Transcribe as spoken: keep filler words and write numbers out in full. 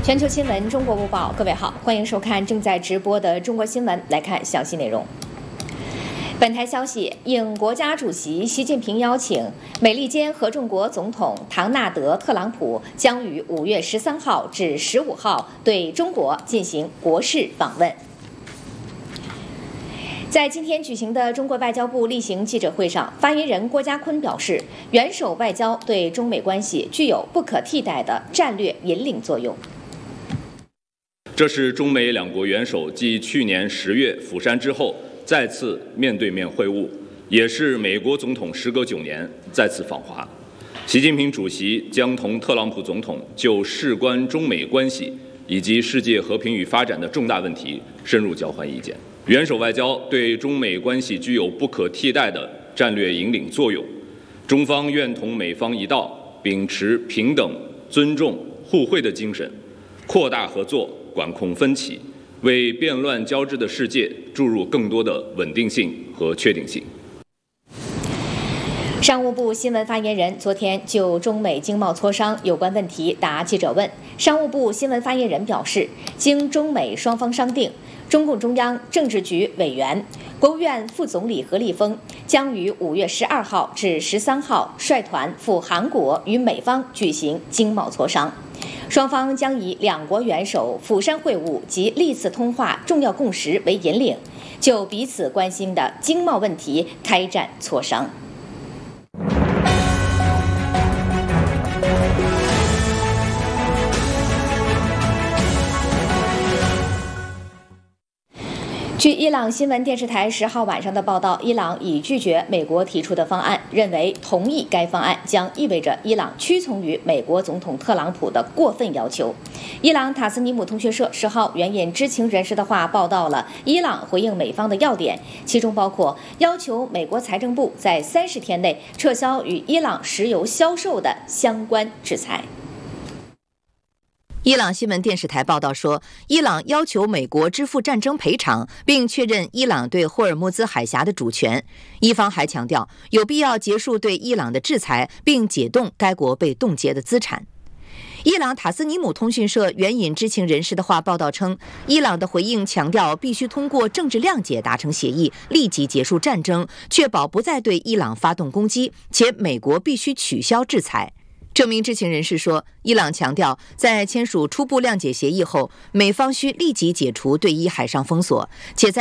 全球新闻中国播报，各位好，欢迎收看正在直播的中国新闻。来看详细内容。本台消息，应国家主席习近平邀请，美利坚合众国总统唐纳德·特朗普将于五月十三号至十五号对中国进行国事访问。在今天举行的中国外交部例行记者会上，发言人郭家坤表示，元首外交对中美关系具有不可替代的战略引领作用。 这是中美两国元首继去年十月釜山之后再次面对面会晤，也是美国总统时隔九年再次访华。习近平主席将同特朗普总统就事关中美关系以及世界和平与发展的重大问题深入交换意见。元首外交对中美关系具有不可替代的战略引领作用，中方愿同美方一道，秉持平等、尊重、互惠的精神，扩大合作，管控分歧，为变乱交织的世界注入更多的稳定性和确定性。 商务部新闻发言人昨天就中美经贸磋商有关问题答记者问。商务部新闻发言人表示，经中美双方商定，中共中央政治局委员、国务院副总理何立峰将于五月十二号至十三号率团赴韩国与美方举行经贸磋商。双方将以两国元首釜山会晤及历次通话重要共识为引领，就彼此关心的经贸问题开展磋商。据伊朗新闻电视台十号晚上的报道，伊朗已拒绝美国提出的方案，认为同意该方案将意味着伊朗屈从于美国总统特朗普的过分要求。伊朗塔斯尼姆通讯社十号援引知情人士的话报道了伊朗回应美方的要点，其中包括要求美国财政部在三十天内撤销与伊朗石油销售的相关制裁。 伊朗新闻电视台报道说，伊朗要求美国支付战争赔偿，并确认伊朗对霍尔木兹海峡的主权。伊方还强调，有必要结束对伊朗的制裁，并解冻该国被冻结的资产。伊朗塔斯尼姆通讯社援引知情人士的话报道称，伊朗的回应强调必须通过政治谅解达成协议，立即结束战争，确保不再对伊朗发动攻击，且美国必须取消制裁。这名知情人士说，伊朗强调，在签署初步谅解协议后，美方需立即解除对伊海上封锁，且在